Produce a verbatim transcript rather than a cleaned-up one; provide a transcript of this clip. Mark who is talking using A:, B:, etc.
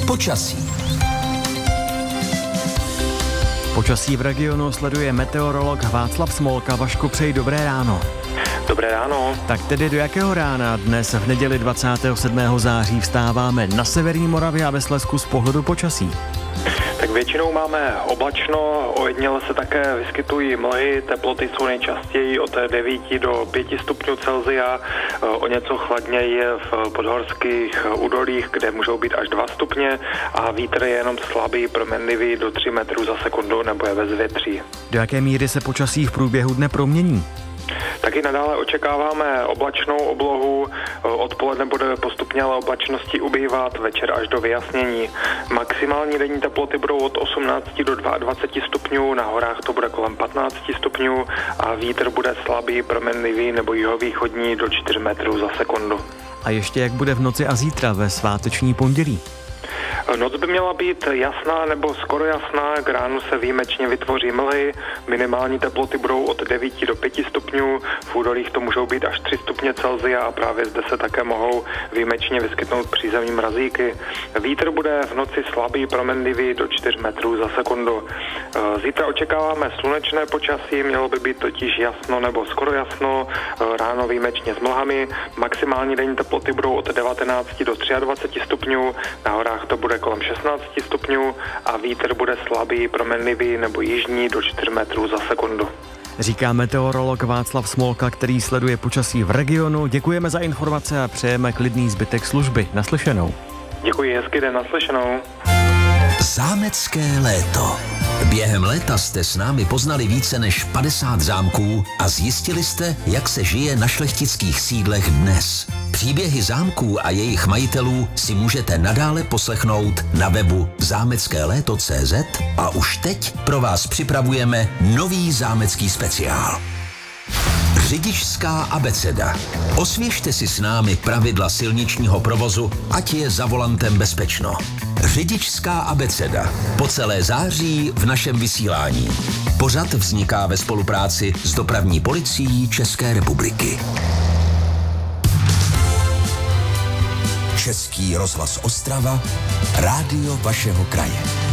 A: Počasí.
B: Počasí v regionu sleduje meteorolog Václav Smolka. Vašku, přeji dobré ráno.
C: Dobré ráno.
B: Tak tedy do jakého rána dnes v neděli dvacátého sedmého září vstáváme na severní Moravě a ve Slezsku z pohledu počasí?
C: Tak většinou máme oblačno, ojediněle se také vyskytují mlhy, teploty jsou nejčastěji od devět do pěti stupňů Celsia, o něco chladněji v podhorských údolích, kde můžou být až dva stupně a vítr je jenom slabý, proměnlivý do tři metrů za sekundu nebo je ve zvětří.
B: Do jaké míry se počasí v průběhu dne promění?
C: Taky nadále očekáváme oblačnou oblohu, odpoledne bude postupně ale oblačnosti ubývat, večer až do vyjasnění. Maximální denní teploty budou od osmnácti do dvaceti dvou stupňů, na horách to bude kolem patnácti stupňů a vítr bude slabý, proměnlivý nebo jihovýchodní do čtyř metrů za sekundu.
B: A ještě jak bude v noci a zítra ve sváteční pondělí?
C: Noc by měla být jasná nebo skoro jasná, k ránu se výjimečně vytvoří mlhy, minimální teploty budou od devíti do pěti stupňů, v údolích to můžou být až tři stupně Celsia a právě zde se také mohou výjimečně vyskytnout přízemní mrazíky. Vítr bude v noci slabý, proměnlivý do čtyř metrů za sekundu. Zítra očekáváme slunečné počasí, mělo by být totiž jasno nebo skoro jasno, ráno výjimečně s mlhami, maximální denní teploty budou od devatenácti do dvaceti tří stupňů, na horách to bude kolem šestnácti stupňů a vítr bude slabý, proměnlivý nebo jižní do čtyř metrů za sekundu.
B: Říká meteorolog Václav Smolka, který sleduje počasí v regionu. Děkujeme za informace a přejeme klidný zbytek služby. Naslyšenou.
C: Děkuji, hezký den, naslyšenou.
A: Zámecké léto. Během léta jste s námi poznali více než padesát zámků a zjistili jste, jak se žije na šlechtických sídlech dnes. Příběhy zámků a jejich majitelů si můžete nadále poslechnout na webu zámecké léto tečka cé zet a už teď pro vás připravujeme nový zámecký speciál. Řidičská abeceda. Osvěžte si s námi pravidla silničního provozu, ať je za volantem bezpečno. Řidičská abeceda. Po celé září v našem vysílání. Pořad vzniká ve spolupráci s Dopravní policií České republiky. Český rozhlas Ostrava, rádio vašeho kraje.